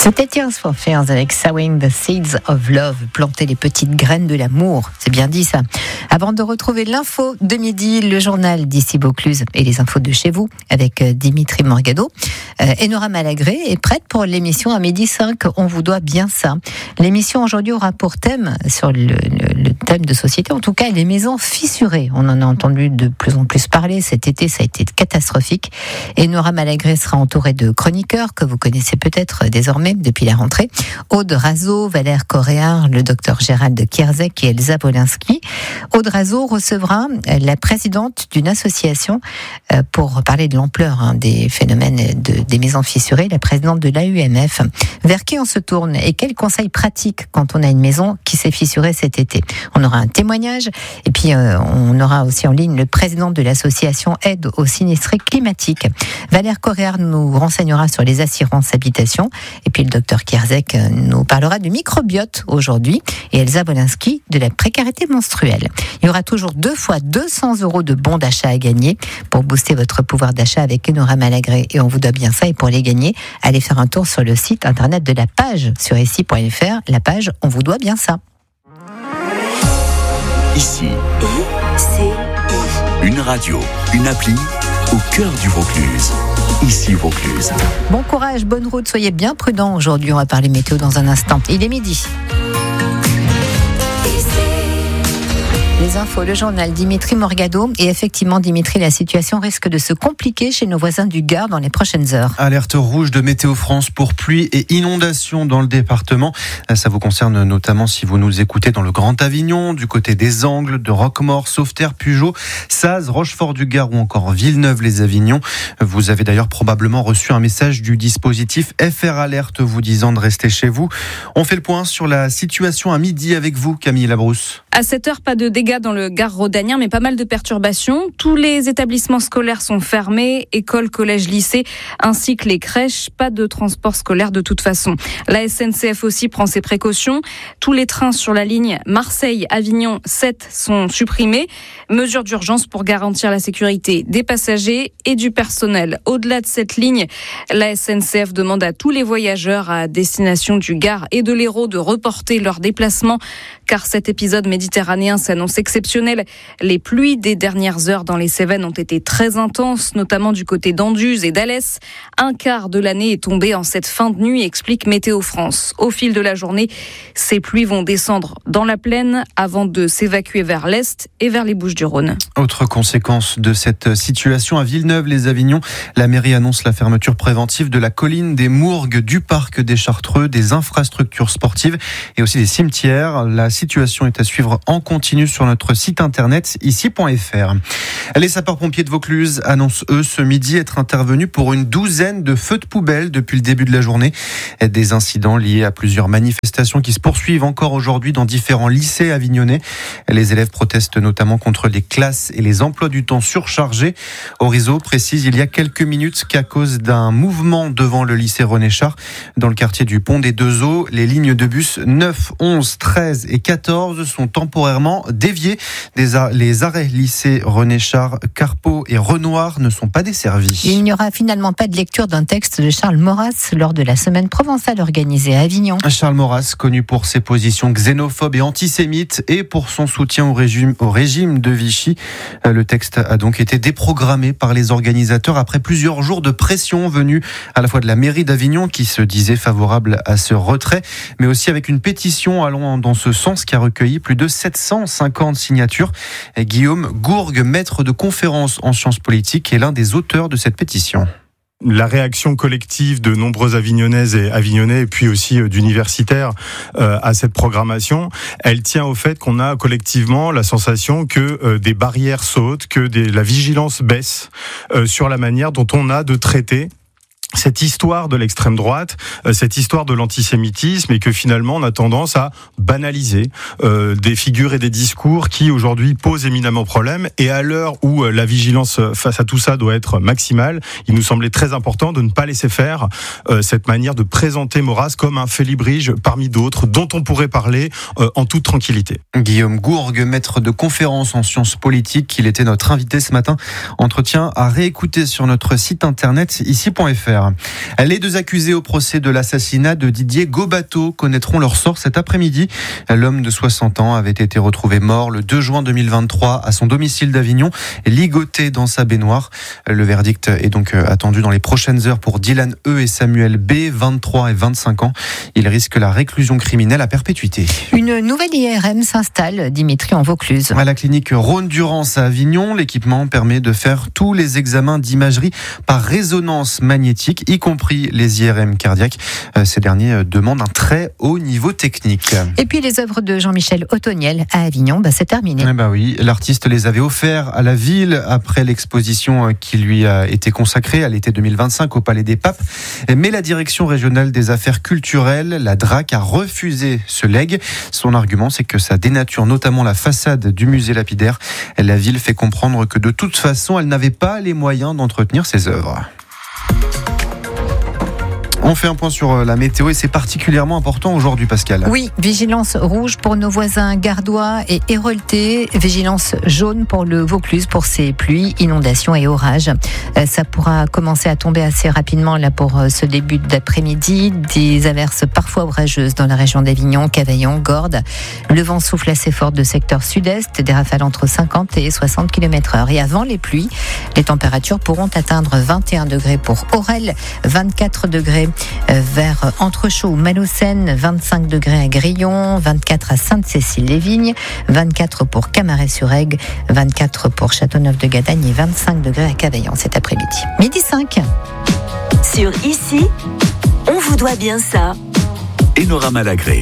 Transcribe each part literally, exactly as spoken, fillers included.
C'était Tears for Fears avec Sowing the Seeds of Love, planter les petites graines de l'amour. C'est bien dit ça. Avant de retrouver l'info de midi, le journal d'ici Vaucluse et les infos de chez vous avec Dimitri Morgado. Euh, Enora Malagré est prête pour l'émission à midi cinq. On vous doit bien ça. L'émission aujourd'hui aura pour thème, sur le, le, le thème de société, en tout cas les maisons fissurées. On en a entendu de plus en plus parler. Cet été, ça a été catastrophique. Enora Malagré sera entourée de chroniqueurs que vous connaissez peut-être désormais depuis la rentrée. Aude Razeau, Valère Coréard, le docteur Gérald Kierzek et Elsa Wolinski. Aude Razeau recevra la présidente d'une association pour parler de l'ampleur hein, des phénomènes de, des maisons fissurées, la présidente de l'A U M F. Vers qui on se tourne et quels conseils pratiques quand on a une maison qui s'est fissurée cet été? On aura un témoignage et puis euh, on aura aussi en ligne le président de l'association Aide aux sinistrés climatiques. Valère Coréard nous renseignera sur les assurances habitation et puis le docteur Kierzek nous parlera du microbiote aujourd'hui et Elsa Wolinski de la précarité menstruelle. Il y aura toujours deux fois deux cents euros de bons d'achat à gagner pour booster votre pouvoir d'achat avec Enora Malagré et on vous doit bien ça. Et pour les gagner, allez faire un tour sur le site internet de la page sur ici point f r, la page on vous doit bien ça. Ici, une radio, une appli au cœur du Vaucluse. Ici Vaucluse. Bon courage, bonne route, soyez bien prudents. Aujourd'hui, on va parler météo dans un instant. Il est midi. Les infos, le journal Dimitri Morgado. Et effectivement, Dimitri, la situation risque de se compliquer chez nos voisins du Gard dans les prochaines heures. Alerte rouge de Météo France pour pluie et inondations dans le département. Ça vous concerne notamment si vous nous écoutez dans le Grand Avignon, du côté des Angles, de Roquemaure, Sauveterre, Pugeot, Saz, Rochefort-du-Gard ou encore Villeneuve-les-Avignon. Vous avez d'ailleurs probablement reçu un message du dispositif F R Alerte vous disant de rester chez vous. On fait le point sur la situation à midi avec vous, Camille Labrousse. À cette heure, pas de dégâts dans le Gard rhodanien, mais pas mal de perturbations. Tous les établissements scolaires sont fermés, écoles, collèges, lycées, ainsi que les crèches. Pas de transport scolaire de toute façon. La S N C F aussi prend ses précautions. Tous les trains sur la ligne Marseille-Avignon sept sont supprimés. Mesure d'urgence pour garantir la sécurité des passagers et du personnel. Au-delà de cette ligne, la S N C F demande à tous les voyageurs à destination du Gard et de l'Hérault de reporter leur déplacement, car cet épisode méditerranéen s'annonce exceptionnel. Les pluies des dernières heures dans les Cévennes ont été très intenses, notamment du côté d'Anduze et d'Alès. Un quart de l'année est tombé en cette fin de nuit, explique Météo France. Au fil de la journée, ces pluies vont descendre dans la plaine avant de s'évacuer vers l'est et vers les Bouches-du-Rhône. Autre conséquence de cette situation à Villeneuve-les-Avignon, la mairie annonce la fermeture préventive de la colline, des mourgues, du parc des Chartreux, des infrastructures sportives et aussi des cimetières. La situation est à suivre en continu sur notre site internet ici point f r. Les sapeurs-pompiers de Vaucluse annoncent eux ce midi être intervenus pour une douzaine de feux de poubelle depuis le début de la journée. Des incidents liés à plusieurs manifestations qui se poursuivent encore aujourd'hui dans différents lycées avignonnais. Les élèves protestent notamment contre les classes et les emplois du temps surchargés. Orizo précise il y a quelques minutes qu'à cause d'un mouvement devant le lycée René Char dans le quartier du Pont des Deux Eaux, les lignes de bus neuf, onze, treize et quatorze sont temporairement déviées. Les arrêts lycée René Char, Carpeaux et Renoir ne sont pas desservis. Il n'y aura finalement pas de lecture d'un texte de Charles Maurras lors de la semaine provençale organisée à Avignon. Charles Maurras, connu pour ses positions xénophobes et antisémites et pour son soutien au régime, au régime de Vichy. Le texte a donc été déprogrammé par les organisateurs après plusieurs jours de pression venue à la fois de la mairie d'Avignon qui se disait favorable à ce retrait, mais aussi avec une pétition allant dans ce sens qui a recueilli plus de sept cent cinquante signatures. Guillaume Gourgue, maître de conférences en sciences politiques, est l'un des auteurs de cette pétition. La réaction collective de nombreuses Avignonnaises et Avignonnais, et puis aussi d'universitaires euh, à cette programmation, elle tient au fait qu'on a collectivement la sensation que euh, des barrières sautent, que des, la vigilance baisse euh, sur la manière dont on a de traiter cette histoire de l'extrême droite, cette histoire de l'antisémitisme, et que finalement on a tendance à banaliser euh, des figures et des discours qui aujourd'hui posent éminemment problème. Et à l'heure où la vigilance face à tout ça doit être maximale, il nous semblait très important de ne pas laisser faire euh, cette manière de présenter Maurras comme un félibrige parmi d'autres dont on pourrait parler euh, en toute tranquillité. Guillaume Gourgue, maître de conférences en sciences politiques, il était notre invité ce matin. Entretien à réécouter sur notre site internet ici point f r. hier. Les deux accusés au procès de l'assassinat de Didier Gobateau connaîtront leur sort cet après-midi. L'homme de soixante ans avait été retrouvé mort le deux juin deux mille vingt-trois à son domicile d'Avignon, ligoté dans sa baignoire. Le verdict est donc attendu dans les prochaines heures pour Dylan E et Samuel B, vingt-trois et vingt-cinq ans. Ils risquent la réclusion criminelle à perpétuité. Une nouvelle I R M s'installe, Dimitri, en Vaucluse. À la clinique Rhône-Durance à Avignon, l'équipement permet de faire tous les examens d'imagerie par résonance magnétique, y compris les I R M cardiaques. Ces derniers demandent un très haut niveau technique. Et puis les œuvres de Jean-Michel Ottoniel à Avignon, bah c'est terminé. Eh ben oui, l'artiste les avait offerts à la ville après l'exposition qui lui a été consacrée à l'été deux mille vingt-cinq au Palais des Papes. Mais la direction régionale des affaires culturelles, la D R A C, a refusé ce legs. Son argument, c'est que ça dénature notamment la façade du musée lapidaire. La ville fait comprendre que de toute façon, elle n'avait pas les moyens d'entretenir ses œuvres. On fait un point sur la météo et c'est particulièrement important aujourd'hui, Pascal. Oui, vigilance rouge pour nos voisins gardois et héraultais, vigilance jaune pour le Vaucluse pour ses pluies, inondations et orages. Ça pourra commencer à tomber assez rapidement là pour ce début d'après-midi. Des averses parfois orageuses dans la région d'Avignon, Cavaillon, Gordes. Le vent souffle assez fort de secteur sud-est, des rafales entre cinquante et soixante kilomètres heure. Et avant les pluies, les températures pourront atteindre vingt et un degrés pour Aurel, vingt-quatre degrés vers Entrechaux ou Malocène, vingt-cinq degrés à Grillon, vingt-quatre à Sainte-Cécile-les-Vignes, vingt-quatre pour Camaret-sur-Aigle, vingt-quatre pour Châteauneuf-de-Gadagne et vingt-cinq degrés à Cavaillon cet après-midi. Midi cinq. Sur Ici, on vous doit bien ça. Enora Malagré.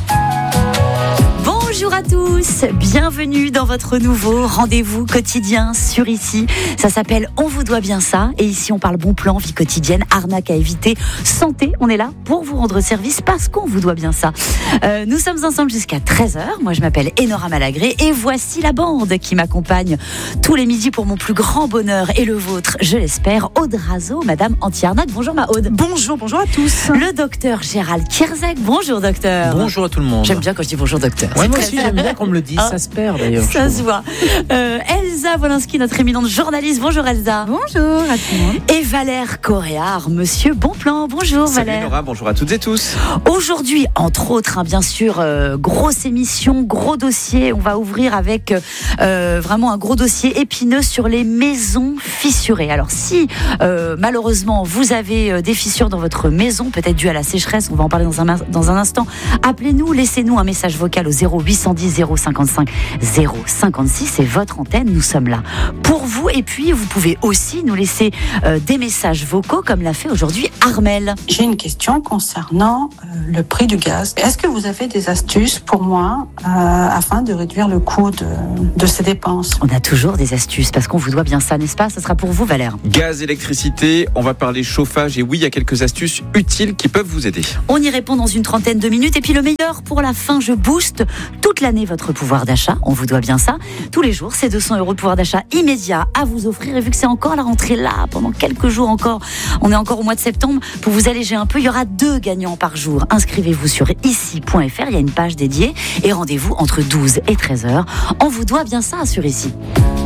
Bonjour à tous, bienvenue dans votre nouveau rendez-vous quotidien sur Ici. Ça s'appelle On vous doit bien ça. Et ici on parle bon plan, vie quotidienne, arnaque à éviter, santé. On est là pour vous rendre service parce qu'on vous doit bien ça. Euh, nous sommes ensemble jusqu'à treize heures. Moi je m'appelle Enora Malagré et voici la bande qui m'accompagne tous les midis pour mon plus grand bonheur et le vôtre, je l'espère. Aude Razo, Madame Anti-Arnaque. Bonjour ma Aude. Bonjour, bonjour à tous. Le docteur Gérald Kierzek. Bonjour docteur. Bonjour à tout le monde. J'aime bien quand je dis bonjour docteur. Ouais, moi aussi j'aime bien qu'on me le dise, ah, ça se perd d'ailleurs. Ça se voit. Euh, Elsa Wolinski, notre éminente journaliste. Bonjour Elsa. Bonjour à tout le monde. Et Valère Coréard, monsieur Bonplan. Bonjour Salut Valère. Nora, bonjour à toutes et tous. Aujourd'hui, entre autres, hein, bien sûr, euh, grosse émission, gros dossier. On va ouvrir avec euh, vraiment un gros dossier épineux sur les maisons fissurées. Alors si euh, malheureusement vous avez euh, des fissures dans votre maison, peut-être dû à la sécheresse, on va en parler dans un, dans un instant, appelez-nous, laissez-nous un message vocal au zéro huit cent dix zéro cinquante-cinq zéro cinquante-six, c'est votre antenne, nous sommes là pour vous. Et puis vous pouvez aussi nous laisser euh, des messages vocaux comme l'a fait aujourd'hui Armel. J'ai une question concernant euh, le prix du gaz. Est-ce que vous avez des astuces pour moi euh, afin de réduire le coût de, de ces dépenses? On a toujours des astuces parce qu'on vous doit bien ça, n'est-ce pas? Ce sera pour vous Valère. Gaz, électricité, on va parler chauffage et oui, il y a quelques astuces utiles qui peuvent vous aider. On y répond dans une trentaine de minutes et puis le meilleur pour la fin, je booste toute l'année votre pouvoir d'achat, on vous doit bien ça. Tous les jours, c'est deux cents euros de pouvoir d'achat immédiat à vous offrir et vu que c'est encore la rentrée là, pendant quelques jours encore, on est encore au mois de septembre, pour vous alléger un peu, il y aura deux gagnants par jour. Inscrivez-vous sur ici point f r, il y a une page dédiée et rendez-vous entre douze et treize heures. On vous doit bien ça sur Ici.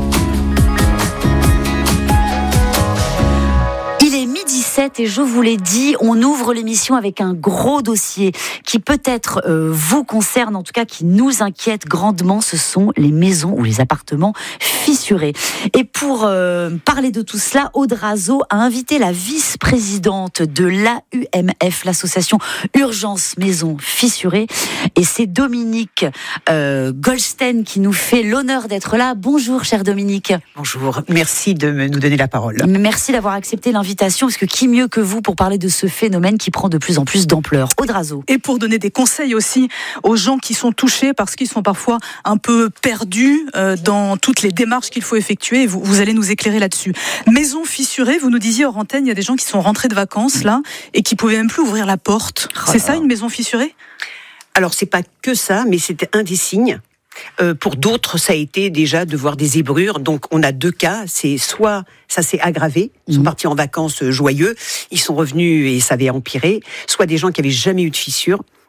dix-sept et je vous l'ai dit, on ouvre l'émission avec un gros dossier qui peut-être euh, vous concerne, en tout cas qui nous inquiète grandement, ce sont les maisons ou les appartements fissurés. Et pour euh, parler de tout cela, Aude Razo a invité la vice-présidente de l'A U M F, l'association Urgence Maisons Fissurées, et c'est Dominique euh, Goldstein qui nous fait l'honneur d'être là. Bonjour chère Dominique. Bonjour, merci de nous donner la parole. Merci d'avoir accepté l'invitation, parce que qui mieux que vous pour parler de ce phénomène qui prend de plus en plus d'ampleur. Aude Razo. Et pour donner des conseils aussi aux gens qui sont touchés parce qu'ils sont parfois un peu perdus euh, dans toutes les démarches qu'il faut effectuer. Vous, vous allez nous éclairer là-dessus. Maison fissurée, vous nous disiez hors antenne, il y a des gens qui sont rentrés de vacances là et qui pouvaient même plus ouvrir la porte. Oh c'est ça une maison fissurée? Alors c'est pas que ça, mais c'était un des signes. Euh, pour d'autres, ça a été déjà de voir des zébrures. Donc, on a deux cas. C'est soit ça s'est aggravé, ils sont mmh. partis en vacances joyeux, ils sont revenus et ça avait empiré. Soit des gens qui avaient jamais eu de fissure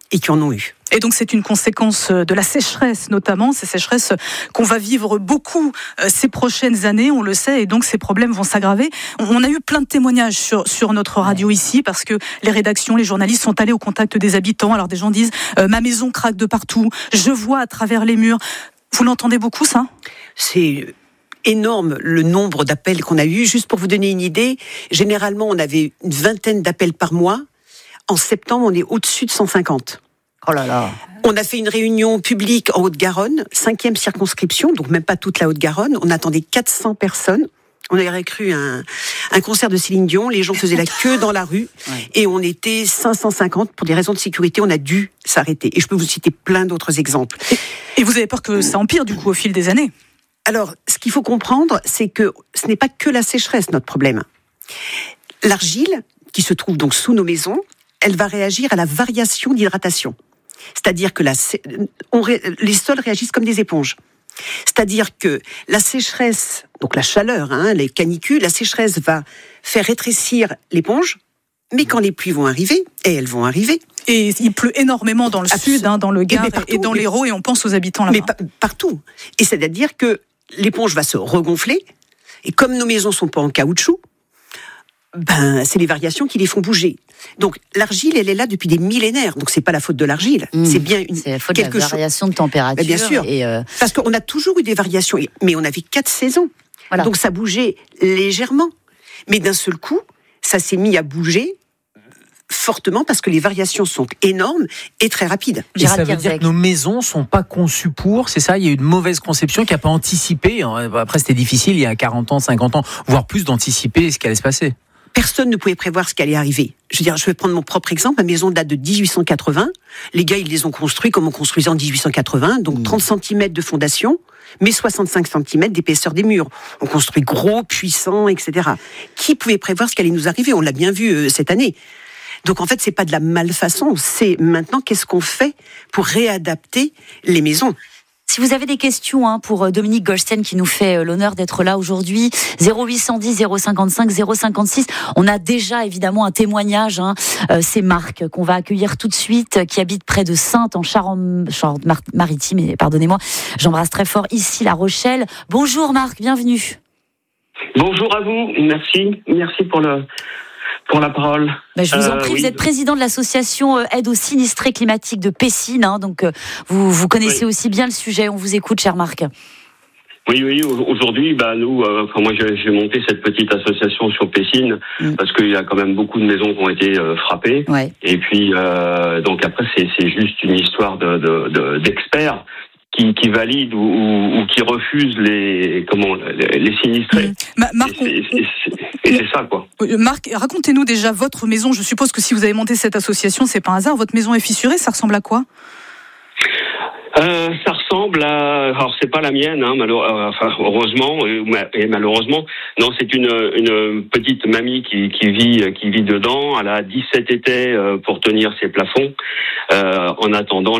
et qui en ont eu. Et donc c'est une conséquence de la sécheresse notamment, ces sécheresses qu'on va vivre beaucoup ces prochaines années, on le sait, et donc ces problèmes vont s'aggraver. On a eu plein de témoignages sur, sur notre radio ici, parce que les rédactions, les journalistes sont allés au contact des habitants. Alors des gens disent euh, « ma maison craque de partout, je vois à travers les murs ». Vous l'entendez beaucoup ça ? C'est énorme le nombre d'appels qu'on a eu. Juste pour vous donner une idée, généralement on avait une vingtaine d'appels par mois. En septembre, on est au-dessus de cent cinquante. Oh là là. On a fait une réunion publique en Haute-Garonne, cinquième circonscription, donc même pas toute la Haute-Garonne. On attendait quatre cents personnes. On aurait cru un, un concert de Céline Dion. Les gens faisaient la queue dans la rue. Ouais. Et on était cinq cent cinquante. Pour des raisons de sécurité, on a dû s'arrêter. Et je peux vous citer plein d'autres exemples. Et vous avez peur que ça empire, du coup, au fil des années ? Alors, ce qu'il faut comprendre, c'est que ce n'est pas que la sécheresse, notre problème. L'argile, qui se trouve donc sous nos maisons, elle va réagir à la variation d'hydratation. C'est-à-dire que la, on, les sols réagissent comme des éponges. C'est-à-dire que la sécheresse, donc la chaleur, hein, les canicules, la sécheresse va faire rétrécir l'éponge, mais quand les pluies vont arriver, et elles vont arriver... Et il pleut énormément dans le Absolument. sud, hein, dans le Gard et, partout, et dans l'Hérault, et on pense aux habitants là-bas. Mais pa- partout. Et c'est-à-dire que l'éponge va se regonfler, et comme nos maisons sont pas en caoutchouc, ben, c'est les variations qui les font bouger. Donc l'argile, elle est là depuis des millénaires. Donc c'est pas la faute de l'argile, mmh. c'est bien une c'est la faute quelque de la variation chose... de température. Ben, bien sûr, et euh... parce qu'on a toujours eu des variations, mais on avait quatre saisons. Voilà. Donc ça bougeait légèrement, mais d'un seul coup, ça s'est mis à bouger fortement parce que les variations sont énormes et très rapides. Et ça veut dire que nos maisons sont pas conçues pour, c'est ça ? Il y a eu une mauvaise conception qui n'a pas anticipé. Après, c'était difficile il y a quarante ans, cinquante ans, voire plus d'anticiper ce qui allait se passer. Personne ne pouvait prévoir ce qui allait arriver. Je veux dire, je vais prendre mon propre exemple. Ma maison date de dix-huit cent quatre-vingts. Les gars, ils les ont construits comme on construisait en dix-huit cent quatre-vingts, donc mmh. trente centimètres de fondation, mais soixante-cinq centimètres d'épaisseur des murs. On construit gros, puissant, et cetera. Qui pouvait prévoir ce qui allait nous arriver ? On l'a bien vu euh, cette année. Donc en fait, c'est pas de la malfaçon, c'est maintenant qu'est-ce qu'on fait pour réadapter les maisons. Si vous avez des questions hein, pour Dominique Goldstein qui nous fait l'honneur d'être là aujourd'hui, zéro huit cent dix, zéro cinquante-cinq, zéro cinquante-six. On a déjà évidemment un témoignage. Hein, euh, c'est Marc qu'on va accueillir tout de suite, qui habite près de Saintes en Charente-Maritime. Et pardonnez-moi, j'embrasse très fort ici La Rochelle. Bonjour Marc, bienvenue. Bonjour à vous, merci, merci pour le. Pour la parole. Ben, je vous en prie, euh, oui. Vous êtes président de l'association Aide aux sinistrés climatiques de Pessines, hein, donc euh, vous, vous connaissez oui. aussi bien le sujet. On vous écoute, cher Marc. Oui, oui. Aujourd'hui, bah nous, euh, enfin moi, j'ai, j'ai monté cette petite association sur Pessines mm. parce qu'il y a quand même beaucoup de maisons qui ont été euh, frappées. Ouais. Et puis, euh, donc après, c'est, c'est juste une histoire de, de, de d'experts. Qui, qui valide ou, ou, ou qui refuse les comment les, les sinistrés. Mmh. Marc, et, c'est, c'est, et c'est ça quoi. Marc, racontez-nous déjà votre maison. Je suppose que si vous avez monté cette association, c'est pas un hasard. Votre maison est fissurée. Ça ressemble à quoi ? Euh, ça ressemble à, alors c'est pas la mienne, hein, malheureusement, enfin, heureusement et malheureusement, non, c'est une une petite mamie qui qui vit qui vit dedans. Elle a dix-sept étais pour tenir ses plafonds euh, en attendant